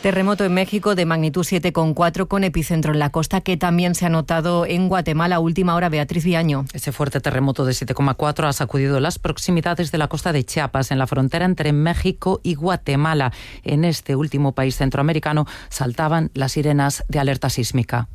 Terremoto en México de magnitud 7,4 con epicentro en la costa, que también se ha notado en Guatemala a última hora. Beatriz Viaño. Ese fuerte terremoto de 7,4 ha sacudido las proximidades de la costa de Chiapas, en la frontera entre México y Guatemala. En este último país centroamericano saltaban las sirenas de alerta sísmica.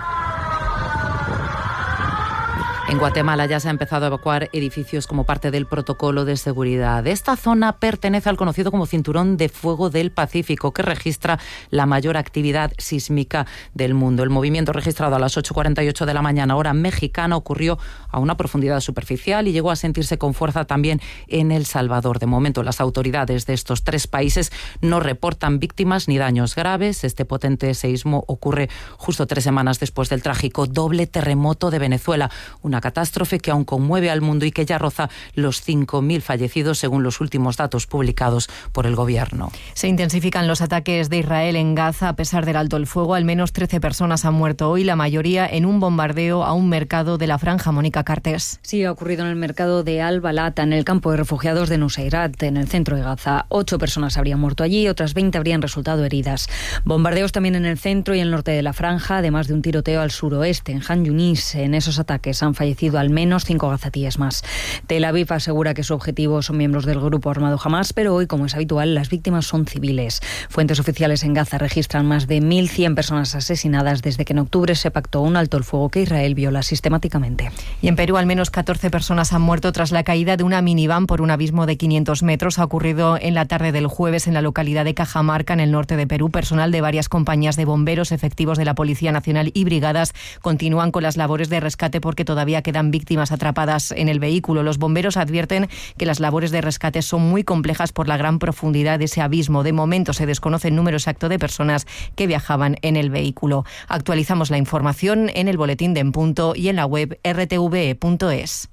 En Guatemala ya se ha empezado a evacuar edificios como parte del protocolo de seguridad. Esta zona pertenece al conocido como Cinturón de Fuego del Pacífico, que registra la mayor actividad sísmica del mundo. El movimiento registrado a las 8:48 de la mañana, hora mexicana, ocurrió a una profundidad superficial y llegó a sentirse con fuerza también en El Salvador. De momento, las autoridades de estos tres países no reportan víctimas ni daños graves. Este potente seísmo ocurre justo 3 semanas después del trágico doble terremoto de Venezuela, una catástrofe que aún conmueve al mundo y que ya roza los 5.000 fallecidos según los últimos datos publicados por el gobierno. Se intensifican los ataques de Israel en Gaza. A pesar del alto el fuego, al menos 13 personas han muerto hoy, la mayoría en un bombardeo a un mercado de la Franja. Mónica Cartés. Sí, ha ocurrido en el mercado de Al-Balata, en el campo de refugiados de Nuseirat, en el centro de Gaza. 8 personas habrían muerto allí, otras 20 habrían resultado heridas. Bombardeos también en el centro y el norte de la Franja, además de un tiroteo al suroeste, en Han Yunis. En esos ataques han fallecido al menos 5 gazatíes más. Tel Aviv asegura que su objetivo son miembros del grupo armado Hamás, pero hoy, como es habitual, las víctimas son civiles. Fuentes oficiales en Gaza registran más de 1.100 personas asesinadas desde que en octubre se pactó un alto el fuego que Israel viola sistemáticamente. Y en Perú, al menos 14 personas han muerto tras la caída de una minivan por un abismo de 500 metros. Ha ocurrido en la tarde del jueves en la localidad de Cajamarca, en el norte de Perú. Personal de varias compañías de bomberos, efectivos de la Policía Nacional y brigadas continúan con las labores de rescate porque todavía quedan víctimas atrapadas en el vehículo. Los bomberos advierten que las labores de rescate son muy complejas por la gran profundidad de ese abismo. De momento se desconoce el número exacto de personas que viajaban en el vehículo. Actualizamos la información en el boletín de En Punto y en la web rtve.es.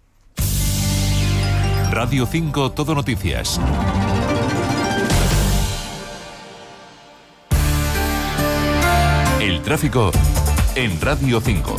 Radio 5 Todo Noticias. El tráfico en Radio 5.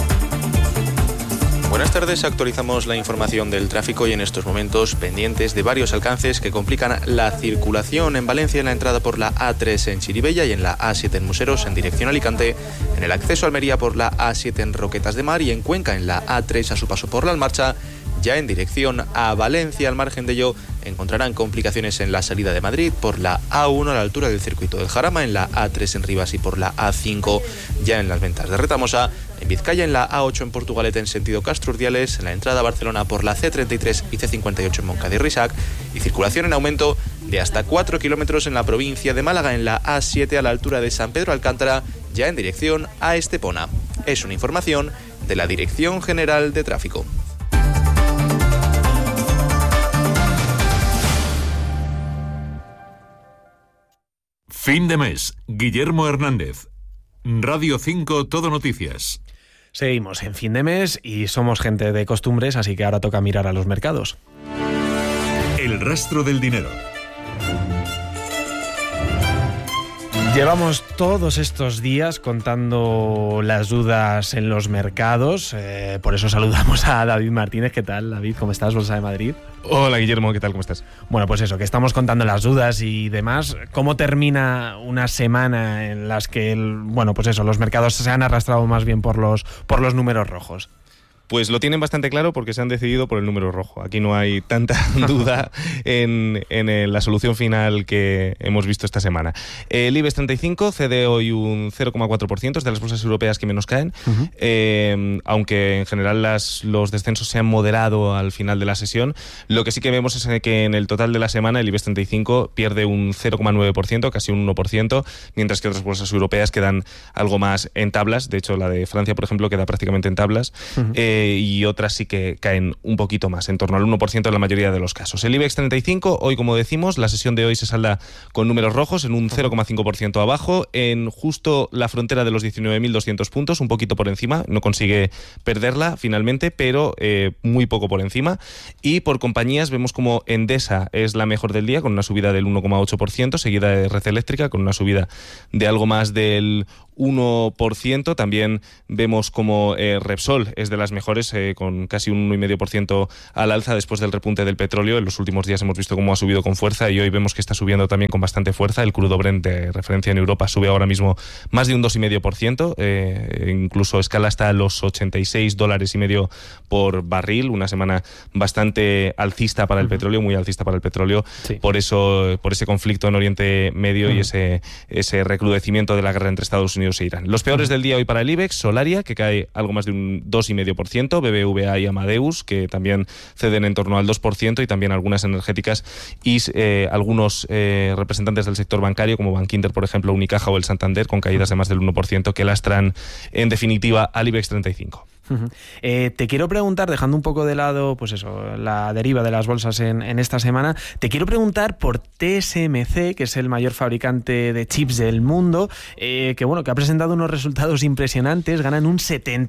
Buenas tardes, actualizamos la información del tráfico y en estos momentos pendientes de varios alcances que complican la circulación en Valencia, en la entrada por la A3 en Chirivella y en la A7 en Museros en dirección a Alicante, en el acceso a Almería por la A7 en Roquetas de Mar y en Cuenca en la A3 a su paso por la Almarcha. Ya en dirección a Valencia, al margen de ello, encontrarán complicaciones en la salida de Madrid por la A1 a la altura del circuito del Jarama, en la A3 en Rivas y por la A5 ya en las ventas de Retamosa, en Vizcaya en la A8 en Portugalete en sentido Castro Urdiales, en la entrada a Barcelona por la C33 y C58 en Moncada y Risac, y circulación en aumento de hasta 4 kilómetros en la provincia de Málaga en la A7 a la altura de San Pedro Alcántara, ya en dirección a Estepona. Es una información de la Dirección General de Tráfico. Fin de mes. Guillermo Hernández. Radio 5 Todo Noticias. Seguimos en fin de mes y somos gente de costumbres, así que ahora toca mirar a los mercados. El rastro del dinero. Llevamos todos estos días contando las dudas en los mercados, por eso saludamos a David Martínez. ¿Qué tal, David? ¿Cómo estás, Bolsa de Madrid? Hola, Guillermo, ¿qué tal? ¿Cómo estás? Bueno, pues eso, que estamos contando las dudas y demás. ¿Cómo termina una semana en las que, los mercados se han arrastrado más bien por los números rojos? Pues lo tienen bastante claro porque se han decidido por el número rojo. Aquí no hay tanta duda en la solución final que hemos visto esta semana. El IBEX 35 cede hoy un 0,4%, es de las bolsas europeas que menos caen, aunque en general los descensos se han moderado al final de la sesión. Lo que sí que vemos es que en el total de la semana el IBEX 35 pierde un 0,9%, casi un 1%, mientras que otras bolsas europeas quedan algo más en tablas. De hecho, la de Francia, por ejemplo, queda prácticamente en tablas. Y otras sí que caen un poquito más, en torno al 1% en la mayoría de los casos. El IBEX 35, hoy como decimos, la sesión de hoy se salda con números rojos, en un 0,5% abajo, en justo la frontera de los 19.200 puntos, un poquito por encima, no consigue perderla finalmente, pero muy poco por encima. Y por compañías vemos como Endesa es la mejor del día, con una subida del 1,8%, seguida de Red Eléctrica, con una subida de algo más del 1%. También vemos como Repsol es de las mejores, con casi un 1,5% al alza después del repunte del petróleo. En los últimos días hemos visto cómo ha subido con fuerza y hoy vemos que está subiendo también con bastante fuerza. El crudo Brent de referencia en Europa sube ahora mismo más de un 2,5%, incluso escala hasta los $86,5 por barril, una semana bastante alcista para el petróleo, muy alcista para el petróleo, por ese conflicto en Oriente Medio y ese recrudecimiento de la guerra entre Estados Unidos e Irán. Los peores del día hoy para el IBEX: Solaria, que cae algo más de un 2,5%, BBVA y Amadeus, que también ceden en torno al 2%, y también algunas energéticas y algunos representantes del sector bancario, como Bankinter, por ejemplo, Unicaja o el Santander, con caídas de más del 1%, que lastran en definitiva al IBEX 35. Te quiero preguntar, dejando un poco de lado pues eso, la deriva de las bolsas en esta semana, te quiero preguntar por TSMC, que es el mayor fabricante de chips del mundo, que ha presentado unos resultados impresionantes, ganan un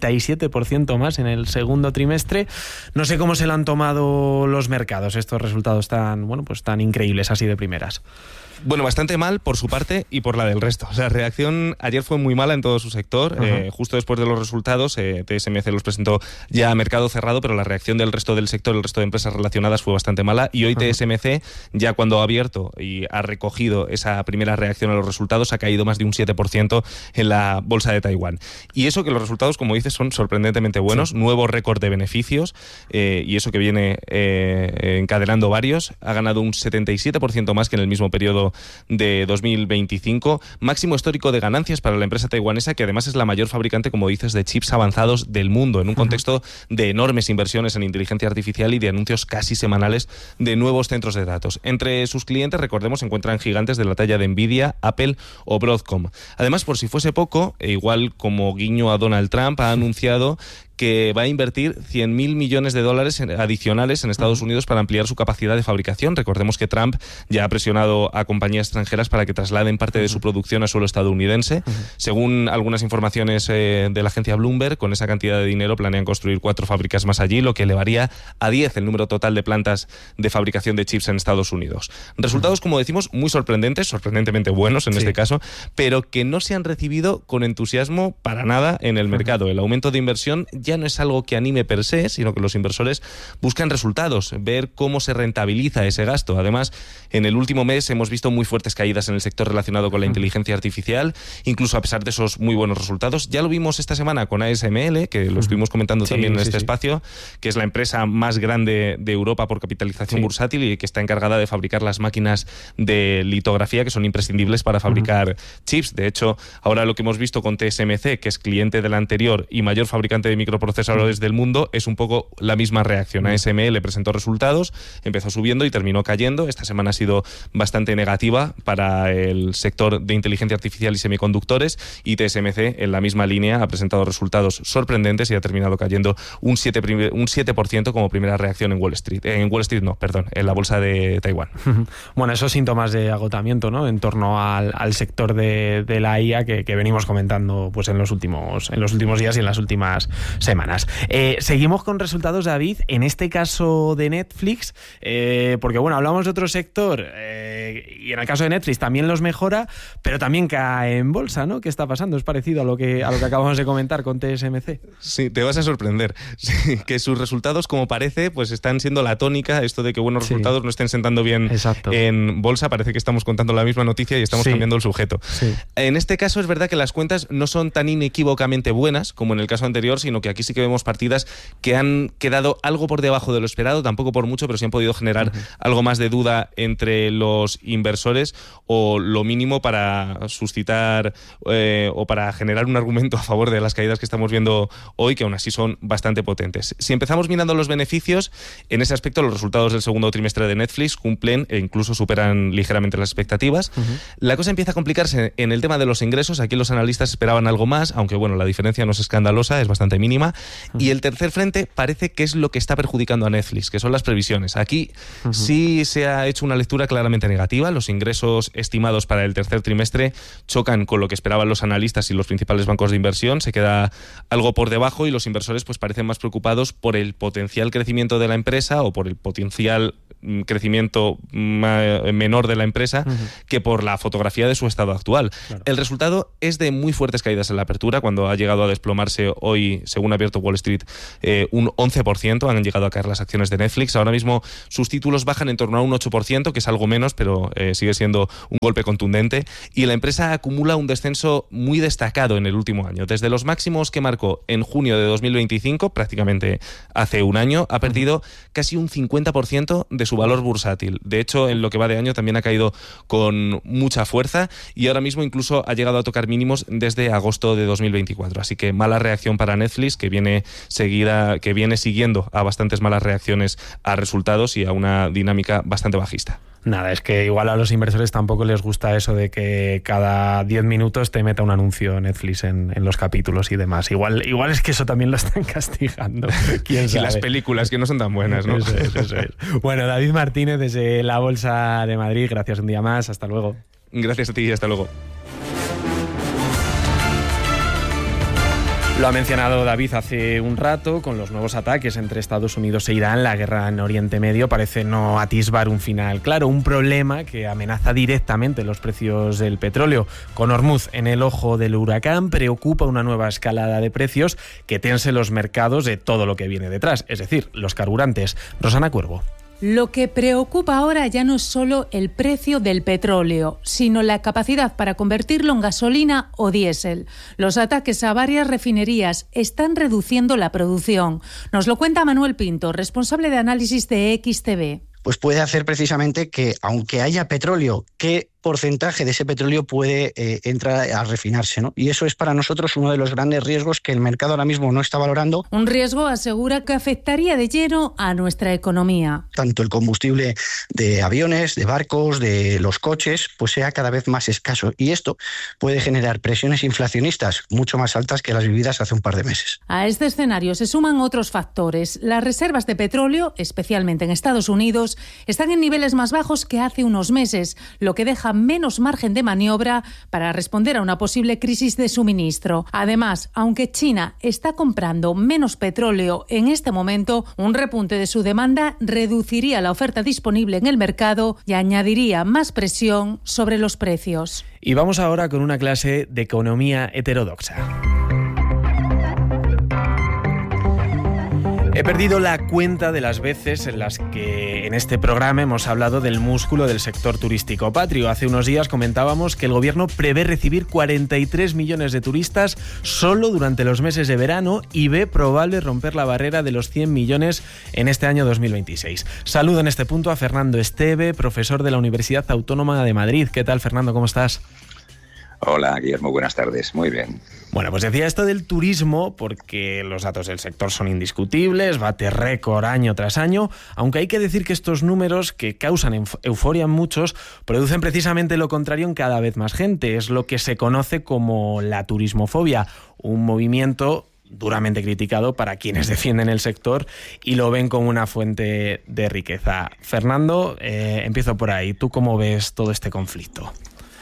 77% más en el segundo trimestre. No sé cómo se lo han tomado los mercados, estos resultados tan increíbles así de primeras. Bueno, bastante mal por su parte y por la del resto. O sea, la reacción ayer fue muy mala en todo su sector. Justo después de los resultados, TSMC los presentó ya a mercado cerrado, pero la reacción del resto del sector, el resto de empresas relacionadas, fue bastante mala. Y hoy TSMC, ya cuando ha abierto y ha recogido esa primera reacción a los resultados, ha caído más de un 7% en la bolsa de Taiwán. Y eso que los resultados, como dices, son sorprendentemente buenos. Nuevo récord de beneficios, y eso que viene encadenando varios. Ha ganado un 77% más que en el mismo periodo de 2025, máximo histórico de ganancias para la empresa taiwanesa, que además es la mayor fabricante, como dices, de chips avanzados del mundo, en un contexto de enormes inversiones en inteligencia artificial y de anuncios casi semanales de nuevos centros de datos. Entre sus clientes, recordemos, se encuentran gigantes de la talla de Nvidia, Apple o Broadcom. Además, por si fuese poco, igual como guiño a Donald Trump, ha anunciado que va a invertir $100.000 millones adicionales en Estados Unidos para ampliar su capacidad de fabricación. Recordemos que Trump ya ha presionado a compañías extranjeras para que trasladen parte de su producción a suelo estadounidense. Según algunas informaciones de la agencia Bloomberg, con esa cantidad de dinero planean construir 4 fábricas más allí, lo que elevaría a 10 el número total de plantas de fabricación de chips en Estados Unidos. Resultados, como decimos, muy sorprendentes, sorprendentemente buenos en este caso, pero que no se han recibido con entusiasmo para nada en el mercado. El aumento de inversión ya no es algo que anime per se, sino que los inversores buscan resultados, ver cómo se rentabiliza ese gasto. Además, en el último mes hemos visto muy fuertes caídas en el sector relacionado con la inteligencia artificial, incluso a pesar de esos muy buenos resultados. Ya lo vimos esta semana con ASML, que lo estuvimos comentando también en este espacio, que es la empresa más grande de Europa por capitalización bursátil y que está encargada de fabricar las máquinas de litografía que son imprescindibles para fabricar chips. De hecho, ahora lo que hemos visto con TSMC, que es cliente del anterior y mayor fabricante de microprocesadores del mundo, es un poco la misma reacción. ASML presentó resultados, empezó subiendo y terminó cayendo. Esta semana ha sido bastante negativa para el sector de inteligencia artificial y semiconductores, y TSMC en la misma línea ha presentado resultados sorprendentes y ha terminado cayendo un 7% como primera reacción en Wall Street. En la bolsa de Taiwán. Bueno, esos síntomas de agotamiento, ¿no?, en torno al sector de la IA que venimos comentando pues en los últimos días y en las últimas semanas. Seguimos con resultados, David, en este caso de Netflix, porque hablamos de otro sector y en el caso de Netflix también los mejora, pero también cae en bolsa, ¿no? ¿Qué está pasando? Es parecido a lo que acabamos de comentar con TSMC. Sí, te vas a sorprender. Sí, que sus resultados, como parece, pues están siendo la tónica. Esto de que buenos resultados no estén sentando bien en bolsa, parece que estamos contando la misma noticia y estamos cambiando el sujeto. En este caso es verdad que las cuentas no son tan inequívocamente buenas como en el caso anterior, sino que aquí sí que vemos partidas que han quedado algo por debajo de lo esperado, tampoco por mucho, pero sí han podido generar algo más de duda entre los inversores, o lo mínimo para suscitar o para generar un argumento a favor de las caídas que estamos viendo hoy, que aún así son bastante potentes. Si empezamos mirando los beneficios, en ese aspecto los resultados del segundo trimestre de Netflix cumplen e incluso superan ligeramente las expectativas. La cosa empieza a complicarse en el tema de los ingresos. Aquí los analistas esperaban algo más, aunque la diferencia no es escandalosa, es bastante mínima. mínima. Y el tercer frente parece que es lo que está perjudicando a Netflix, que son las previsiones. Aquí sí se ha hecho una lectura claramente negativa. Los ingresos estimados para el tercer trimestre chocan con lo que esperaban los analistas y los principales bancos de inversión. Se queda algo por debajo y los inversores pues parecen más preocupados por el potencial crecimiento de la empresa o por el potencial crecimiento menor de la empresa que por la fotografía de su estado actual. Claro. El resultado es de muy fuertes caídas en la apertura, cuando ha llegado a desplomarse hoy, según ha abierto Wall Street, un 11%, han llegado a caer las acciones de Netflix. Ahora mismo sus títulos bajan en torno a un 8%, que es algo menos, pero sigue siendo un golpe contundente, y la empresa acumula un descenso muy destacado en el último año. Desde los máximos que marcó en junio de 2025, prácticamente hace un año, ha perdido casi un 50% de su valor bursátil. De hecho, en lo que va de año también ha caído con mucha fuerza y ahora mismo incluso ha llegado a tocar mínimos desde agosto de 2024. Así que mala reacción para Netflix, que viene siguiendo a bastantes malas reacciones a resultados y a una dinámica bastante bajista. Nada, es que igual a los inversores tampoco les gusta eso de que cada 10 minutos te meta un anuncio Netflix en los capítulos y demás. Igual es que eso también lo están castigando. ¿Quién sabe? Y las películas que no son tan buenas, ¿no? Eso es. Bueno, David Martínez desde la Bolsa de Madrid, gracias un día más. Hasta luego. Gracias a ti y hasta luego. Lo ha mencionado David hace un rato, con los nuevos ataques entre Estados Unidos e Irán, la guerra en Oriente Medio parece no atisbar un final claro, un problema que amenaza directamente los precios del petróleo. Con Hormuz en el ojo del huracán, preocupa una nueva escalada de precios que tense los mercados de todo lo que viene detrás, es decir, los carburantes. Rosana Cuervo. Lo que preocupa ahora ya no es solo el precio del petróleo, sino la capacidad para convertirlo en gasolina o diésel. Los ataques a varias refinerías están reduciendo la producción. Nos lo cuenta Manuel Pinto, responsable de análisis de XTB. Pues puede hacer precisamente que, aunque haya petróleo, ¿qué porcentaje de ese petróleo puede entrar a refinarse, ¿no? Y eso es para nosotros uno de los grandes riesgos que el mercado ahora mismo no está valorando. Un riesgo, asegura, que afectaría de lleno a nuestra economía. Tanto el combustible de aviones, de barcos, de los coches, pues sea cada vez más escaso. Y esto puede generar presiones inflacionistas mucho más altas que las vividas hace un par de meses. A este escenario se suman otros factores. Las reservas de petróleo, especialmente en Estados Unidos, están en niveles más bajos que hace unos meses, lo que deja menos margen de maniobra para responder a una posible crisis de suministro. Además, aunque China está comprando menos petróleo en este momento, un repunte de su demanda reduciría la oferta disponible en el mercado y añadiría más presión sobre los precios. Y vamos ahora con una clase de economía heterodoxa. He perdido la cuenta de las veces en las que en este programa hemos hablado del músculo del sector turístico patrio. Hace unos días comentábamos que el gobierno prevé recibir 43 millones de turistas solo durante los meses de verano y ve probable romper la barrera de los 100 millones en este año 2026. Saludo en este punto a Fernando Esteve, profesor de la Universidad Autónoma de Madrid. ¿Qué tal, Fernando? ¿Cómo estás? Hola, Guillermo, buenas tardes. Muy bien. Bueno, pues decía esto del turismo porque los datos del sector son indiscutibles, bate récord año tras año, aunque hay que decir que estos números, que causan euforia en muchos, producen precisamente lo contrario en cada vez más gente. Es lo que se conoce como la turismofobia, un movimiento duramente criticado para quienes defienden el sector y lo ven como una fuente de riqueza. Fernando, empiezo por ahí. ¿Tú cómo ves todo este conflicto?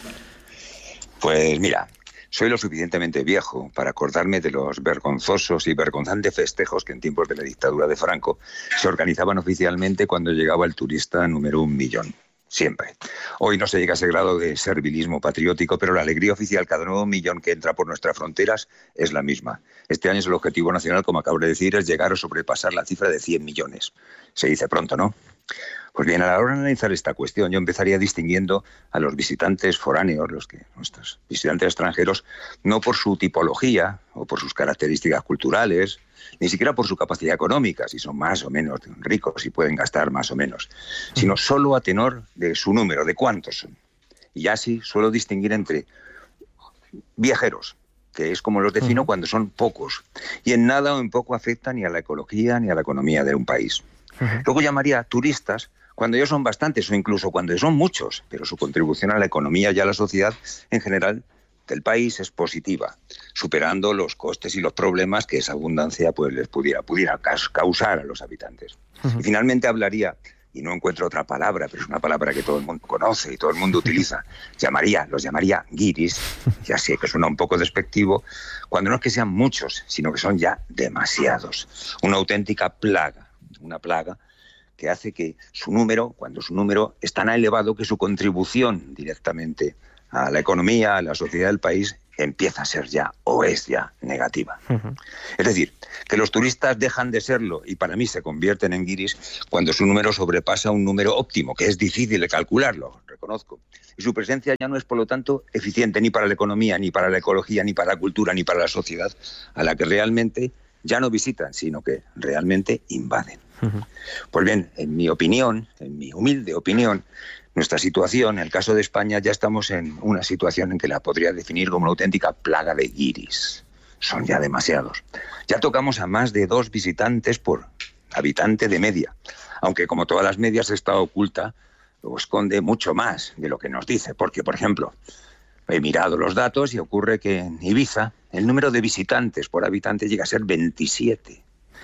Pues mira, soy lo suficientemente viejo para acordarme de los vergonzosos y vergonzantes festejos que en tiempos de la dictadura de Franco se organizaban oficialmente cuando llegaba el turista número 1 millón. Siempre. Hoy no se llega a ese grado de servilismo patriótico, pero la alegría oficial cada nuevo millón que entra por nuestras fronteras es la misma. Este año el objetivo nacional, como acabo de decir, es llegar o sobrepasar la cifra de 100 millones. Se dice pronto, ¿no? Pues bien, a la hora de analizar esta cuestión, yo empezaría distinguiendo a los visitantes foráneos, nuestros visitantes extranjeros, no por su tipología o por sus características culturales, ni siquiera por su capacidad económica, si son más o menos ricos, si pueden gastar más o menos, sino solo a tenor de su número, de cuántos son. Y así suelo distinguir entre viajeros, que es como los defino cuando son pocos, y en nada o en poco afectan ni a la ecología ni a la economía de un país. Luego llamaría turistas cuando ellos son bastantes o incluso cuando son muchos, pero su contribución a la economía y a la sociedad en general del país es positiva, superando los costes y los problemas que esa abundancia pues les pudiera causar a los habitantes. Y finalmente hablaría, y no encuentro otra palabra, pero es una palabra que todo el mundo conoce y todo el mundo utiliza, los llamaría guiris, ya sé que suena un poco despectivo, cuando no es que sean muchos, sino que son ya demasiados. Una auténtica plaga, una plaga que hace que cuando su número es tan elevado que su contribución directamente a la economía, a la sociedad del país, empieza a ser ya o es ya negativa. Es decir, que los turistas dejan de serlo y para mí se convierten en guiris cuando su número sobrepasa un número óptimo, que es difícil de calcularlo, reconozco. Y su presencia ya no es, por lo tanto, eficiente ni para la economía, ni para la ecología, ni para la cultura, ni para la sociedad, a la que realmente ya no visitan, sino que realmente invaden. Pues bien, en mi humilde opinión, nuestra situación, en el caso de España, ya estamos en una situación en que la podría definir como una auténtica plaga de guiris. Son ya demasiados. Ya tocamos a más de 2 visitantes por habitante de media, aunque como todas las medias está oculta o esconde mucho más de lo que nos dice, porque, por ejemplo, he mirado los datos y ocurre que en Ibiza el número de visitantes por habitante llega a ser 27.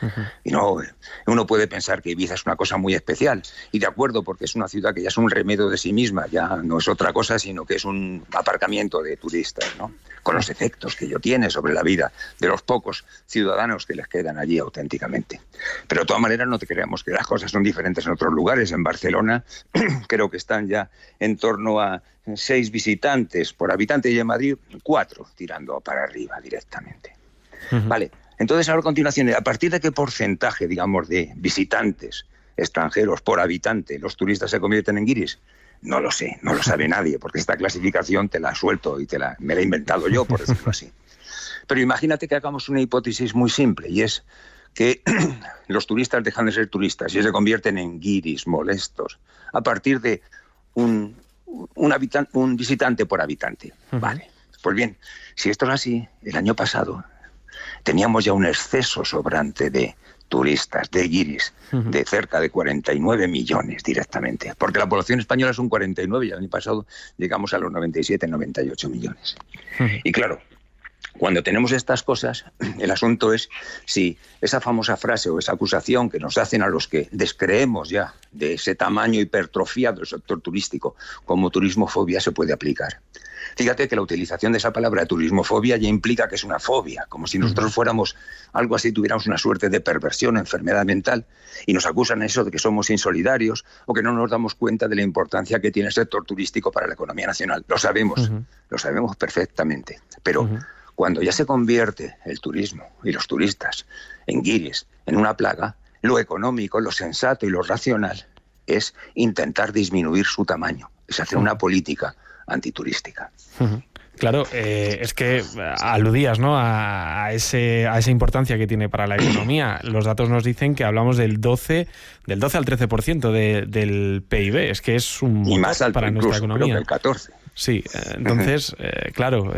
Y no, uno puede pensar que Ibiza es una cosa muy especial, y de acuerdo, porque es una ciudad que ya es un remedio de sí misma, ya no es otra cosa, sino que es un aparcamiento de turistas, ¿no? Con los efectos que ello tiene sobre la vida de los pocos ciudadanos que les quedan allí auténticamente. Pero de todas maneras no te creamos que las cosas son diferentes en otros lugares. En Barcelona creo que están ya en torno a 6 visitantes por habitante y en Madrid 4, tirando para arriba directamente. Vale. Entonces, ahora a continuación, ¿a partir de qué porcentaje, digamos, de visitantes extranjeros por habitante los turistas se convierten en guiris? No lo sé, no lo sabe nadie, porque esta clasificación te la suelto y me la he inventado yo, por decirlo así. Pero imagínate que hagamos una hipótesis muy simple, y es que los turistas dejan de ser turistas y se convierten en guiris molestos a partir de un visitante por habitante. Vale. Pues bien, si esto es así, el año pasado teníamos ya un exceso sobrante de turistas, de guiris, de cerca de 49 millones directamente, porque la población española es un 49 y el año pasado llegamos a los 97, 98 millones. Y claro, cuando tenemos estas cosas, el asunto es si esa famosa frase o esa acusación que nos hacen a los que descreemos ya de ese tamaño hipertrofiado del sector turístico como turismofobia se puede aplicar. Fíjate que la utilización de esa palabra turismofobia ya implica que es una fobia, como si nosotros fuéramos algo así, tuviéramos una suerte de perversión, enfermedad mental, y nos acusan eso de que somos insolidarios o que no nos damos cuenta de la importancia que tiene el sector turístico para la economía nacional. Lo sabemos perfectamente, pero cuando ya se convierte el turismo y los turistas en guiris, en una plaga, lo económico, lo sensato y lo racional es intentar disminuir su tamaño, es hacer una política antiturística. Claro, es que aludías, ¿no?, a esa importancia que tiene para la economía. Los datos nos dicen que hablamos del 12 al 13% del PIB. Es que es un y más alto para incluso, nuestra economía. Creo que el 14%. Sí, entonces, claro,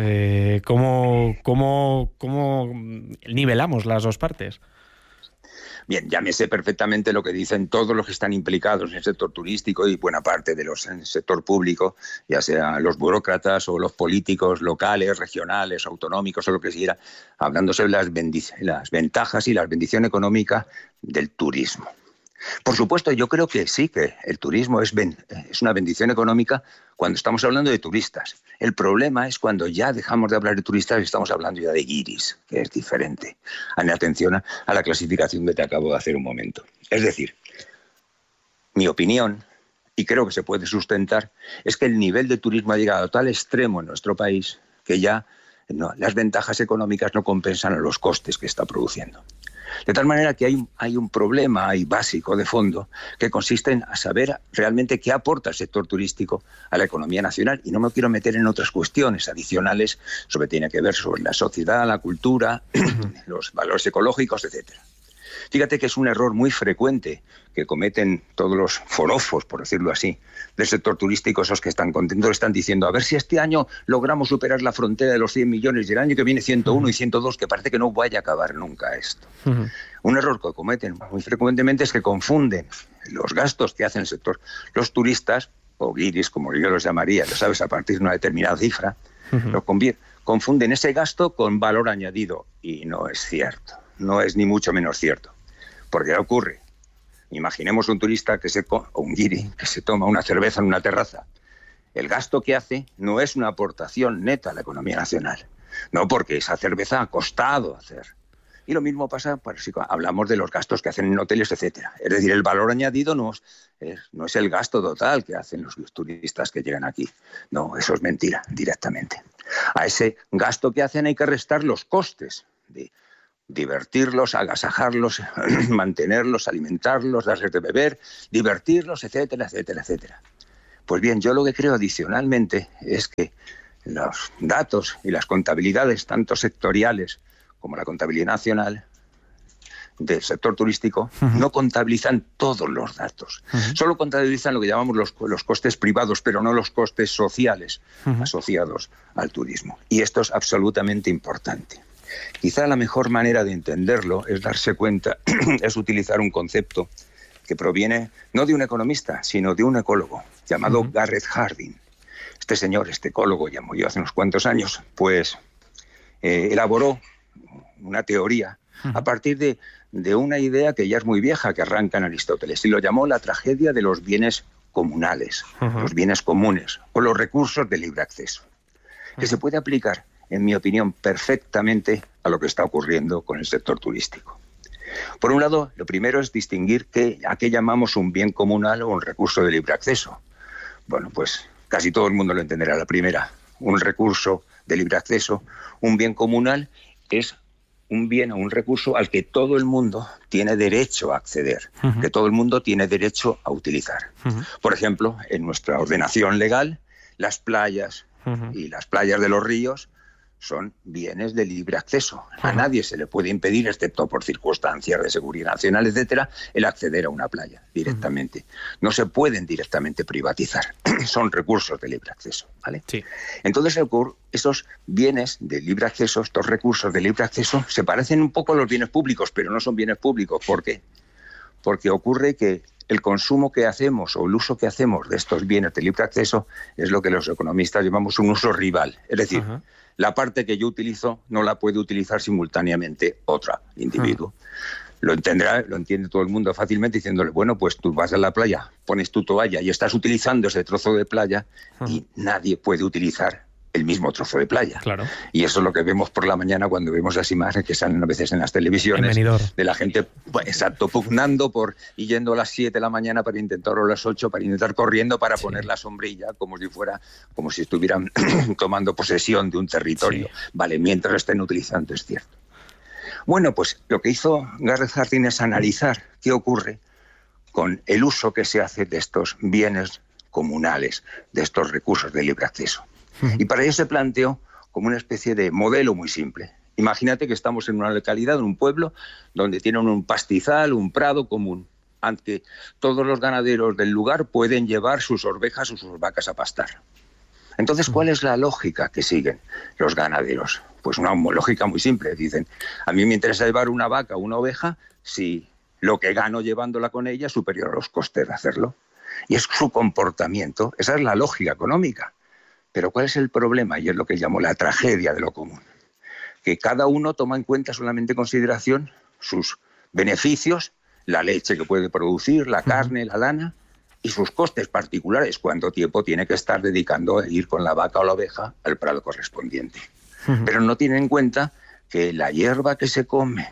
¿cómo nivelamos las dos partes? Bien, ya me sé perfectamente lo que dicen todos los que están implicados en el sector turístico y buena parte del sector público, ya sea los burócratas o los políticos locales, regionales, autonómicos o lo que sea, hablando sobre las ventajas y la bendición económica del turismo. Por supuesto, yo creo que sí, que el turismo es una bendición económica cuando estamos hablando de turistas. El problema es cuando ya dejamos de hablar de turistas y estamos hablando ya de guiris, que es diferente. En atención a la clasificación que te acabo de hacer un momento. Es decir, mi opinión, y creo que se puede sustentar, es que el nivel de turismo ha llegado a tal extremo en nuestro país que ya las ventajas económicas no compensan a los costes que está produciendo. De tal manera que hay un problema básico de fondo que consiste en saber realmente qué aporta el sector turístico a la economía nacional, y no me quiero meter en otras cuestiones adicionales tiene que ver sobre la sociedad, la cultura, los valores ecológicos, etcétera. Fíjate que es un error muy frecuente que cometen todos los forofos, por decirlo así, del sector turístico, esos que están contentos, están diciendo a ver si este año logramos superar la frontera de los 100 millones y el año que viene 101 y 102, que parece que no vaya a acabar nunca esto. Un error que cometen muy frecuentemente es que confunden los gastos que hacen el sector, los turistas, o guiris, como yo los llamaría, lo sabes, a partir de una determinada cifra, Confunden ese gasto con valor añadido y no es cierto, no es ni mucho menos cierto. Porque ¿qué ocurre? Imaginemos un turista o un guiri que se toma una cerveza en una terraza. El gasto que hace no es una aportación neta a la economía nacional, no, porque esa cerveza ha costado hacer. Y lo mismo pasa si hablamos de los gastos que hacen en hoteles, etcétera. Es decir, el valor añadido no es el gasto total que hacen los turistas que llegan aquí. No, eso es mentira, directamente. A ese gasto que hacen hay que restar los costes de divertirlos, agasajarlos, mantenerlos, alimentarlos, darles de beber, divertirlos, etcétera, etcétera, etcétera. Pues bien, yo lo que creo adicionalmente es que los datos y las contabilidades, tanto sectoriales como la contabilidad nacional del sector turístico, no contabilizan todos los datos. Solo contabilizan lo que llamamos los costes privados, pero no los costes sociales asociados al turismo. Y esto es absolutamente importante. Quizá la mejor manera de entenderlo es darse cuenta, es utilizar un concepto que proviene no de un economista, sino de un ecólogo llamado Garrett Hardin. Este señor, este ecólogo, ya murió hace unos cuantos años, pues elaboró una teoría a partir de una idea que ya es muy vieja, que arranca en Aristóteles, y lo llamó la tragedia de los bienes comunales, los bienes comunes, o los recursos de libre acceso, que se puede aplicar, en mi opinión, perfectamente a lo que está ocurriendo con el sector turístico. Por un lado, lo primero es distinguir a qué llamamos un bien comunal o un recurso de libre acceso. Bueno, pues casi todo el mundo lo entenderá. La primera, un recurso de libre acceso, un bien comunal es un bien o un recurso al que todo el mundo tiene derecho a acceder, que todo el mundo tiene derecho a utilizar. Por ejemplo, en nuestra ordenación legal, las playas y las playas de los ríos son bienes de libre acceso. A nadie se le puede impedir, excepto por circunstancias de seguridad nacional, etcétera, el acceder a una playa directamente. No se pueden directamente privatizar. Son recursos de libre acceso, ¿vale? Sí. Entonces, esos bienes de libre acceso, estos recursos de libre acceso, se parecen un poco a los bienes públicos, pero no son bienes públicos. ¿Por qué? Porque ocurre que el consumo que hacemos o el uso que hacemos de estos bienes de libre acceso es lo que los economistas llamamos un uso rival. Es decir, la parte que yo utilizo no la puede utilizar simultáneamente otro individuo. Lo entiende todo el mundo fácilmente diciéndole, bueno, pues tú vas a la playa, pones tu toalla y estás utilizando ese trozo de playa y nadie puede utilizar el mismo trozo de playa. Claro. Y eso es lo que vemos por la mañana cuando vemos las imágenes que salen a veces en las televisiones de la gente, pues, exacto, pugnando y yendo a las 7 de la mañana para intentar, o a las 8, para intentar corriendo para poner la sombrilla como si estuvieran tomando posesión de un territorio. Vale, mientras lo estén utilizando, es cierto. Bueno, pues lo que hizo Garrett Hardin es analizar qué ocurre con el uso que se hace de estos bienes comunales, de estos recursos de libre acceso. Y para ello se planteó como una especie de modelo muy simple. Imagínate que estamos en una localidad, en un pueblo, donde tienen un pastizal, un prado común, ante todos los ganaderos del lugar pueden llevar sus ovejas o sus vacas a pastar. Entonces, ¿cuál es la lógica que siguen los ganaderos? Pues una lógica muy simple. Dicen, a mí me interesa llevar una vaca o una oveja si lo que gano llevándola con ella es superior a los costes de hacerlo. Y es su comportamiento, esa es la lógica económica. Pero ¿cuál es el problema? Y es lo que llamo la tragedia de lo común. Que cada uno toma en cuenta solamente en consideración sus beneficios, la leche que puede producir, la carne, la lana, y sus costes particulares, cuánto tiempo tiene que estar dedicando a ir con la vaca o la oveja al prado correspondiente. Pero no tienen en cuenta que la hierba que se come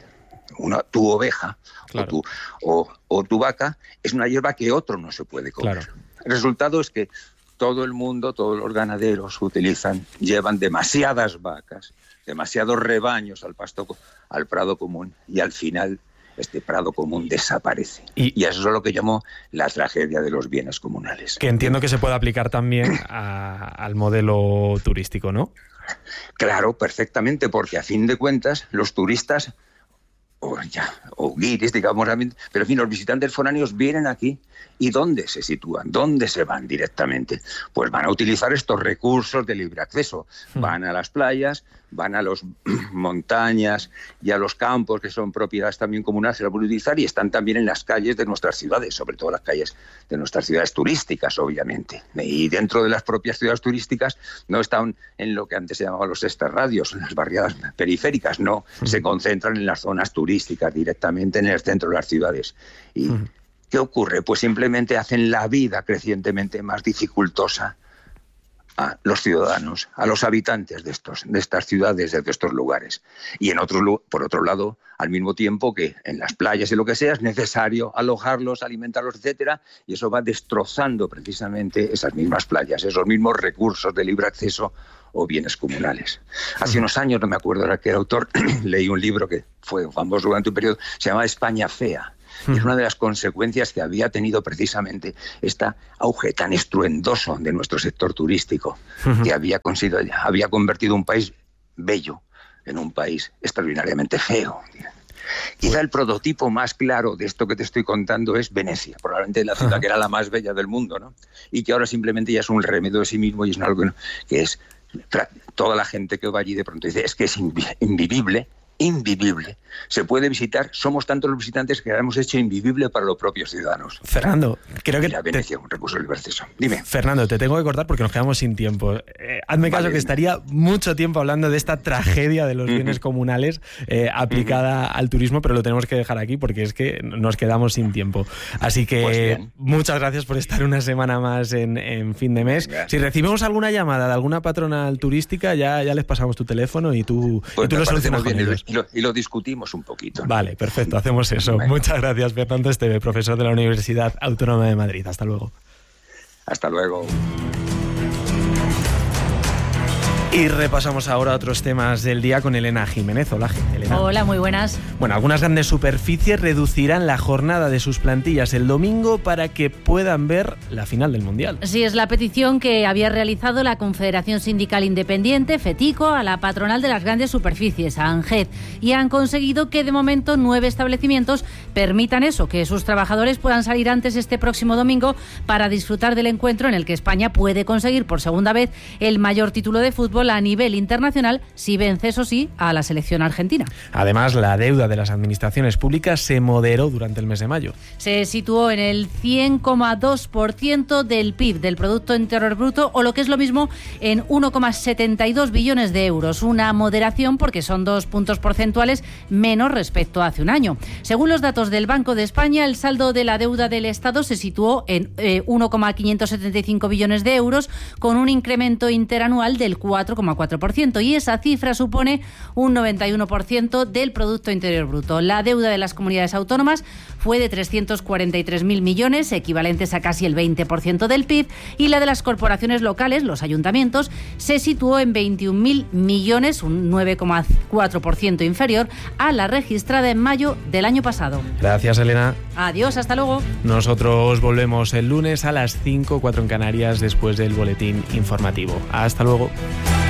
tu oveja o tu vaca es una hierba que otro no se puede comer. Claro. El resultado es que todo el mundo, todos los ganaderos llevan demasiadas vacas, demasiados rebaños al prado común, y al final este prado común desaparece. Y eso es lo que llamó la tragedia de los bienes comunales. Que entiendo que se puede aplicar también al modelo turístico, ¿no? Claro, perfectamente, porque a fin de cuentas los turistas o guiris, digamos, pero en fin, los visitantes foráneos vienen aquí. ¿Y dónde se sitúan? ¿Dónde se van directamente? Pues van a utilizar estos recursos de libre acceso. Van a las playas, van a las montañas y a los campos, que son propiedades también comunales, se las van a utilizar, y están también en las calles de nuestras ciudades, sobre todo las calles de nuestras ciudades turísticas, obviamente. Y dentro de las propias ciudades turísticas no están en lo que antes se llamaban los extrarradios, en las barriadas periféricas, no, se concentran en las zonas turísticas directamente en el centro de las ciudades. Y ¿qué ocurre? Pues simplemente hacen la vida crecientemente más dificultosa a los ciudadanos, a los habitantes de estas ciudades, de estos lugares. Y por otro lado, al mismo tiempo que en las playas y lo que sea, es necesario alojarlos, alimentarlos, etcétera, y eso va destrozando precisamente esas mismas playas, esos mismos recursos de libre acceso o bienes comunales. Hace unos años, no me acuerdo ahora qué autor, leí un libro que fue famoso durante un periodo, se llama España Fea. Y es una de las consecuencias que había tenido precisamente este auge tan estruendoso de nuestro sector turístico, que había convertido un país bello en un país extraordinariamente feo. Quizá el prototipo más claro de esto que te estoy contando es Venecia, probablemente la ciudad que era la más bella del mundo, ¿no? Y que ahora simplemente ya es un remedio de sí mismo y es algo que es... Toda la gente que va allí de pronto dice, es que es invivible. Se puede visitar, somos tantos los visitantes que hemos hecho invivible para los propios ciudadanos. Fernando, creo que... Venecia, un recurso de libre acceso. Dime. Fernando, te tengo que cortar porque nos quedamos sin tiempo. Hazme caso que estaría mucho tiempo hablando de esta tragedia de los bienes comunales aplicada al turismo, pero lo tenemos que dejar aquí porque es que nos quedamos sin tiempo. Así que pues muchas gracias por estar una semana más en Fin de Mes. Si recibimos alguna llamada de alguna patronal turística, ya les pasamos tu teléfono y tú lo solucionas con ellos. Y lo discutimos un poquito. Vale, perfecto, hacemos eso. Bueno. Muchas gracias, Fernando Esteve, profesor de la Universidad Autónoma de Madrid. Hasta luego. Hasta luego. Y repasamos ahora otros temas del día con Elena Jiménez. Hola, Elena. Hola, muy buenas. Bueno, algunas grandes superficies reducirán la jornada de sus plantillas el domingo para que puedan ver la final del Mundial. Sí, es la petición que había realizado la Confederación Sindical Independiente, FETICO, a la patronal de las grandes superficies, a ANGED, y han conseguido que de momento 9 establecimientos permitan eso, que sus trabajadores puedan salir antes este próximo domingo para disfrutar del encuentro en el que España puede conseguir por segunda vez el mayor título de fútbol a nivel internacional, si vence, eso sí, a la selección argentina. Además, la deuda de las administraciones públicas se moderó durante el mes de mayo. Se situó en el 100,2% del PIB, del Producto Interior Bruto, o lo que es lo mismo, en 1,72 billones de euros. Una moderación porque son 2 puntos porcentuales menos respecto a hace un año. Según los datos del Banco de España, el saldo de la deuda del Estado se situó en 1,575 billones de euros, con un incremento interanual del 4,4%, y esa cifra supone un 91% del Producto Interior Bruto. La deuda de las comunidades autónomas fue de 343.000 millones, equivalentes a casi el 20% del PIB, y la de las corporaciones locales, los ayuntamientos, se situó en 21.000 millones, un 9,4% inferior a la registrada en mayo del año pasado. Gracias, Elena. Adiós, hasta luego. Nosotros volvemos el lunes a las 5:04 en Canarias, después del boletín informativo. Hasta luego.